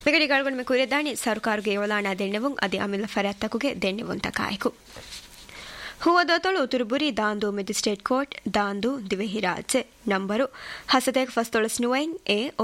ಮಿಗಡಿ ಗಾಳ್ಗೊಂಡು ಮೆ ಕುರಿದಾಣಿ ಸರ್ಕಾರಗೆ ಯೋಲಾಣ ದೆಣ್ಣೆವುಂ ಅದಿ ಅಮಿಲ ಫರತ್ತಕುಗೆ ದೆಣ್ಣೆವುಂ ತಕಾಯಕು ಹುವದೋತಳು ಉತುರುಬುರಿ ದಾಂದು magistrate court ದಾಂದು ದಿವೆಹಿರಾಜೆ number ಹಸದೇಕ್ ಫಸ್ತೊಳಸ್ ನುವೈನ್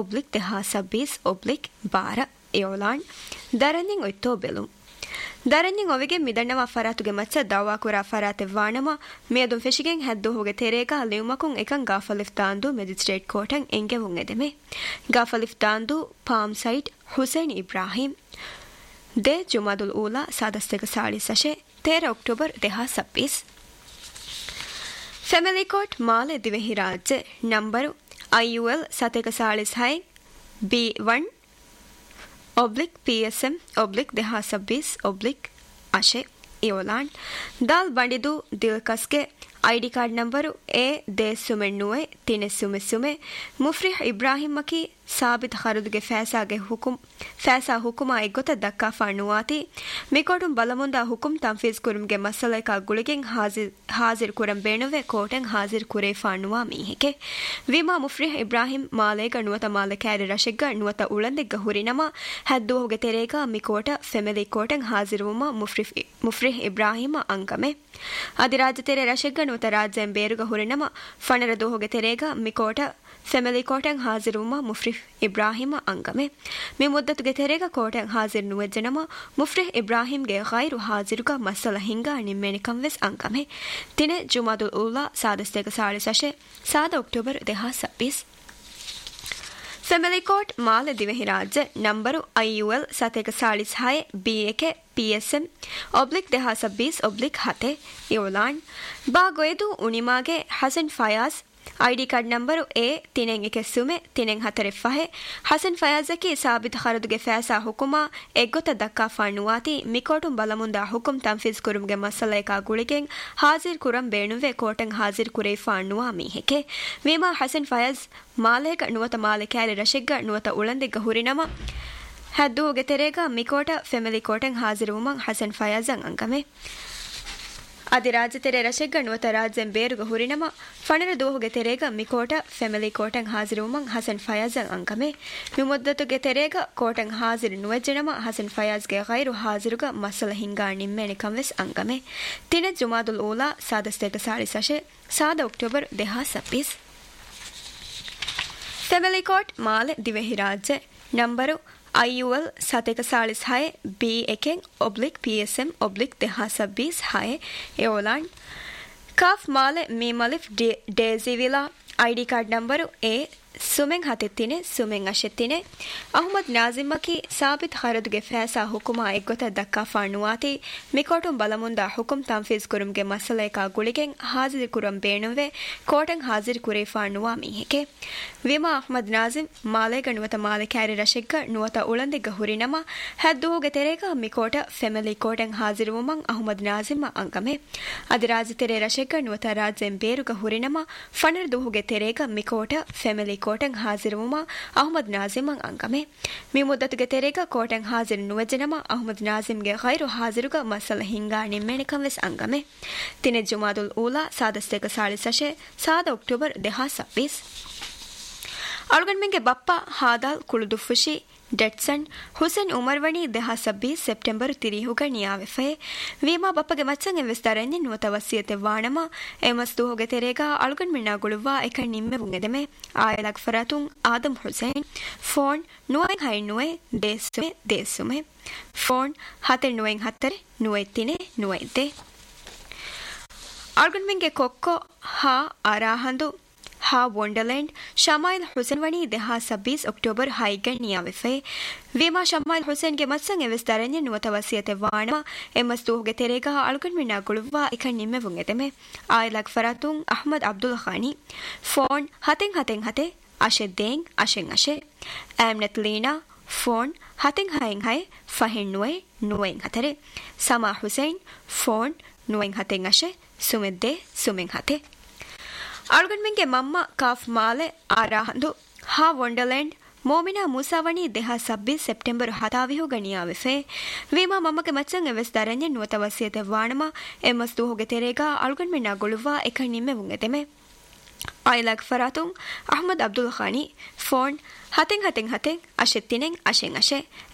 A/1026/12 ಯೋಲಾಣ್ ದರನಿಂಗ್ ಒಯ್ತೋ ಬೆಲುಂ ದರನಿಂಗ್ ಒವಿಗೆ ಮಿದಣ್ಣವ ಫರಾತುಗೆ ಮಚ್ಚ ದವಾ ಕುರಾ ಫರಾತೆ ವಾಣಮ ಮೇದುಂ ಫೆಶಿಗೆನ್ ಹದ್ದು ಹೋಗೆ ತೆರೇಗ ಲಿಯುಮಕುಂ එකන් ಗಾಫಲಿಫ್ ದಾಂದು magistrate Korten ಎಂಗೆವುಂ ಎದೆಮೆ ಗಾಫಲಿಫ್ ದಾಂದು palm site Hussain Ibrahim ದೆ ಜುಮಾದುಲ್ ಊಲಾ ಸಾದಸ್ತಕ ಸಾಳಿ ಸಶೆ 13 ಅಕ್ಟೋಬರ್ 2026 ಫೆಮಿಲಿ ಕೋರ್ಟ್ ಮಾಲೆ ದಿವೆಹಿರಾಜೆ ನಂಬರು IUL 746 B1 PSM/2026/8 ಯೋಲಾನ್ ದಾಲ್ ಬಂಡಿದು ದಿಲ್ಕಸ್ಗೆ ID card number A/10 3 ಮುಫ್ರಿಹ್ Ibrahim ಮಕಿ ಸಾಬಿತ್ ಖರುದ್ಗೆ ಫෑಸಾ ಹುಕುಮ ಎಗ್ಗೊತ ದಕ್ಕಾ ಫಾಣುವಾತಿ ಮಿಕೋಟುಂ ಬಲಮುಂದ ಹುಕುಂ ತಂಫೀಜ್ ಕುರುಮ್ಗೆ ಮಸಲೈಕಾ ಗುಳಿಗೆಂ Hajir ಕುರಂ ಬೇಣುವೆ ಕೋಟೆಂ Hajir ಕುರೇ ಫಾಣುವಾ ಮೀಹಿಕೆ ವಿಮಾ ಮುಫ್ರಿಹ್ ಇಬ್ರಾಹಿಂ ಮಾಲೇಗ ನುವತ ಮಾಲೆ ಕ್ಯಾರಿ ರಶೆಗ್ಗ ನುವತ ಉಳಂದೆಗ್ಗ ಹುರಿನಮ ಹದ್ದು ಹೋಗೆ ತೆರೇಗ ಮಿಕೋಟ ಫೆಮಿಲಿ ಕೋಟೆಂ ಹಾಜಿರುವುಮ ಮುಫ್ರಿಹ್ ಇಬ್ರಾಹಿಮ ಅಂಕಮೆ ಅದಿರಾಜ ತೆರೆ ರಶೆಗ್ಗ ನುವತ ರಾಜ್ಯಂ ಬೇರುಗ ಹುರಿನಮ ಫಣರದು ಹೋಗೆ ತೆರೇಗ ಮಿಕೋಟ ಫೆಮಿಲಿ ಕೋಟೆಂ ಹಾಜಿರುವುಮ ಮುಫ್ರಿಹ್ ಇಬ್ರಾಹಿಮ ಅಂಗಮೆ ಮಿ ಮುದ್ದತುಗೆ ತೆರೆಗ ಕೋಟೆಂ ಹಾಜಿರ್ ನುವೆಜ್ಜನಮ ಮುಫ್ರಿಹ್ ಇಬ್ರಾಹಿಂಗೆ ಗೈರು ಹಾಜಿರುಗ ಮಸಲ ಹಿಂಗ ನಿಮ್ಮೆನಿಕಂ ವೆಸ್ ಅಂಗಮೆ ತಿನೆ ಜುಮಾದುಲ್ ಊಲಾ ಸಾದಸ್ತೇಗ ಸಾಳಿ ಸಶೆ 7 ಅಕ್ಟೋಬರ್ 2026 ಫೆಮಿಲಿ ಕೋರ್ಟ್ ಮಾಲೆ ದಿವೆಹಿರಾಜೆ number IUL 746 B1 PSM/2026/7 ಯೋಲಾನ್ ಬಾಗೊಯ್ದು ಉಣಿಮಾಗೆ Hasan Fayaz ID card number A310 Hasan ಫಯಾಜಕಿ ಸಾಬಿತ್ ಖರುದ್ಗೆ ಫෑಸಾ ಹುಕುಮ ಎಗ್ಗೊತ ದಕ್ಕಾ ಫಾಣುವಾತಿ ಮಿಕೋಟುಂ ಬಲಮುಂದ ಹುಕುಂ ತಂಫೀಜ್ ಕುರುಮ್ಗೆ ಮಸಲೈಕಾ ಗುಳಿಗೆಂ Hajir ಕುರಂ ಬೇಣುವೆ ಕೋಟೆಂ Hajir ಕುರೇ ಫಾಣುವಾ ಮೀಹಿಕೆ ವಿಮಾ ಹಸನ್ ಫಯಾಜ್ ಮಾಲೇಗ ನುವತ ಮಾಲೆ ಕ್ಯಾರಿ ರಶೆಗ್ಗ ನುವತ ಉಳಂದೆಗ್ಗ ಹುರಿನಮ ಹದ್ದು ಹೋಗೆ ತೆರೇಗ ಮಿಕೋಟ ಫೆಮಿಲಿ ಕೋಟೆಂ ಹಾಜಿರುವುಮಂ ಹಸನ್ ಫಯಾಜಂ ಅಂಕಮೆ ಅದಿ ರಾಜ್ಯ ತೆರೆ ರಶೆಗ್ಗ ನುವತ ರಾಜ್ಯಂ ಬೇರುಗ ಹುರಿನಮ ಫಣರ ದೋಹುಗೆ ತೆರೇಗ ಮಿಕೋಟ ಫೆಮಿಲಿ ಕೋಟೆಂ ಹಾಜಿರುವುಮಂ ಹಸನ್ ಫಯಾಜಂ ಅಂಕಮೆ ಮಿಮುದ್ದತುಗೆ ತೆರೇಗ ಕೋಟೆಂ ಹಾಜಿರ್ ನುವೆಜ್ಜನಮ ಹಸನ್ ಫಯಾಜ್ಗೆ ಗೈರು ಹಾಜಿರುಗ ಮಸಲ ಹಿಂಗಾ ನಿಮ್ಮೆನಿಕಂ ವೆಸ್ ಅಂಕಮೆ ತಿನೆ ಜುಮಾದುಲ್ ಊಲಾ ಸಾದಸ್ತೇಗ ಸಾಳಿ ಸಶೆ 7 ಅಕ್ಟೋಬರ್ 2026 ಫೆಮಿಲಿ ಕೋರ್ಟ್ ಮಾಲೆ ದಿವೆಹಿರಾಜೆ number IUL 746 B1 PSM/2026/6 ಯೋಲಾನ್ calf ಮಾಲೆ ಮೀಮಲಿಫ್ ಡೇಜಿವಿಲಾ ID card number A073 Ahmed ನಾಜಿಮ್ಮಕಿ ಸಾಬಿತ್ ಖರುದ್ಗೆ ಫෑಸಾ ಹುಕುಮ ಎಗ್ಗೊತ ದಕ್ಕಾ ಫಾಣುವಾತಿ ಮಿಕೋಟುಂ ಬಲಮುಂದ ಹುಕುಂ ತಂಫೀಜ್ ಕುರುಮ್ಗೆ ಮಸಲೈಕಾ ಗುಳಿಗೆಂ Hajir ಕುರಂ ಬೇಣುವೆ ಕೋಟೆಂ Hajir ಕುರೇ ಫಾಣುವಾ ಮೀಹಿಕೆ ವಿಮಾ ಅಹ್ಮದ್ ನಾಜಿಮ್ ಮಾಲೇಗ ನುವತ ಮಾಲೆ ಕ್ಯಾರಿ ರಶೆಗ್ಗ ನುವತ ಉಳಂದೆಗ್ಗ ಹುರಿನಮ ಹದ್ದು ಹೋಗೆ ತೆರೇಗ ಮಿಕೋಟ ಫೆಮಿಲಿ ಕೋಟೆಂ ಹಾಜಿರುವುಮಂ ಅಹ್ಮದ್ ನಾಜಿಮ್ಮ ಅಂಕಮೆ ಅದಿರಾಜ ತೆರೆ ರಶೆಗ್ಗ ನುವತ ರಾಜ್ಯಂ ಬೇರುಗ ಹುರಿನಮ ಫಣರ್ದು ಹೋಗೆ ತೆರೇಗ ಮಿಕೋಟ ಫೆಮಿಲಿ ಕೋಟೆಂ ಹಾಜಿರುವುಮ ಅಹ್ಮದ್ ನಾಜಿಮಂ ಅಂಕಮೆ ಮಿ ಮುದ್ದತುಗೆ ತೆರೇಗ ಕೋಟೆಂ ಹಾಜಿರ್ ನುವೆಜ್ಜನಮ ಅಹ್ಮದ್ ನಾಜಿಮ್ಗೆ ಗೈರು ಹಾಜಿರುಗ ಮಸಲ ಹಿಂಗಾ ನಿಮ್ಮೆನಿಕಂ ವೆಸ್ ಅಂಕಮೆ ತಿನೆ ಜುಮಾದುಲ್ ಊಲಾ ಸಾದಸ್ತೇಗ ಸಾಳಿ ಸಶೆ 7 ಅಕ್ಟೋಬರ್ 2026 ಅಳುಗಣ್ಮೆಂಗೆ ಬಪ್ಪ ಹಾದಾಲ್ ಕುಳುದುಫುಶಿ ಡೆಟ್ಸನ್ ಹುಸೇನ್ ಉಮರ್ವಣಿ 2026 ಸೆಪ್ಟೆಂಬರ್ 30 ನಿಯಾವೆಫೆ ವೀಮಾ ಬಪ್ಪಗೆ ಮಚ್ಚಂಗೆ ವಿಸ್ತರಣೆ ನುವತ ವಸಿಯತೆ ವಾಣಮ ಎಮಸ್ದು ಹೋಗೆ ತೆರೇಗ ಅಳುಗಣ್ಮೆಣ್ಣ ಗುಳುವ ಎಕ ನಿಮ್ಮೆ ಬುಂಗೆದೆಮೆ ಆಯಲಕ್ ಫರಾತುಂ ಆದಮ್ ಹುಸೇನ್ ಫೋನ್ 9 ದೇಸುಮೆ ಫೋನ್ 7 ಅಳುಗಣ್ಮೆಂಗೆ ಕೊಕ್ಕೋ ಹಾ ಆರಾಹಂದು ಹಾ ವಂಡರ್ಲ್ಯಾಂಡ್ ಶಮಾಯಿಲ್ ಹುಸೇನ್ ವಣಿ 2026 ಅಕ್ಟೋಬರ್ 5 ನಿಯಾವೆಫೆ ವೀಮಾ ಶಮಾಯಿಲ್ ಹುಸೇನ್ಗೆ ಮತ್ಸಂಗೆ ವಿಸ್ತರಣೆ ನುವತ ವಸಿಯತೆ ವಾಣ ಎಮಸ್ದು ಹೋಗೆ ತೆರೇಗ ಅಳುಗಣ್ಮೆಣ್ಣ ಗುಳುವ ಎಕ ನಿಮ್ಮೆ ಬುಂಗೆದೆಮೆ ಆಯಲಕ್ ಫರಾತುಂ ಅಹ್ಮದ್ ಅಬ್ದುಲ್ ಖಾನಿ ಫೋನ್ 7 ಅಶೆ ಆಮ್ನತ್ ಲೀನಾ ಫೋನ್ 7 ಸಮಾ ಹುಸೇನ್ ಫೋನ್ 9 ಸುಮೆದ್ದೆ ಅಳುಗಣ್ಮೆಂಗೆ ಮಮ್ಮ ಕಾಫ್ ಮಾಲೆ ಆರಾಹಂದು ಹಾ ವಂಡರ್ಲ್ಯಾಂಡ್ ಮೋಮಿನಾ ಮೂಸಾವಣಿ 2026 ಸೆಪ್ಟೆಂಬರ್ 7 ನಿಯಾವೆಫೆ ವೀಮಾ ಮಮ್ಮಗೆ ಮಚ್ಚಂಗೆ ವಿಸ್ತರಣೆ ನುವತ ವಸಿಯತೆ ವಾಣಮ ಎಮಸ್ದು ಹೋಗೆ ತೆರೇಗ ಅಳುಗಣ್ಮೆಣ್ಣ ಗುಳುವ ಎಕ ನಿಮ್ಮೆ ಬುಂಗೆದೆಮೆ ಆಯಲಕ್ ಫರಾತುಂ ಅಹ್ಮದ್ ಅಬ್ದುಲ್ ಖಾನಿ ಫೋನ್ 7 ಅಶೆ